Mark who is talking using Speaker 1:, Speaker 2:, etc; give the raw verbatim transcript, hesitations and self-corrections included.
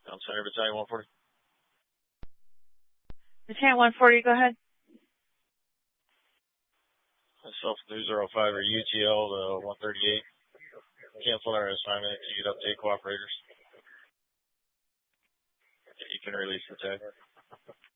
Speaker 1: Down Center, Battalion one forty.
Speaker 2: Battalion one forty, go ahead.
Speaker 1: Myself, three oh five or U T L to one thirty-eight. Cancel our assignment to get update cooperators. You can release the tag.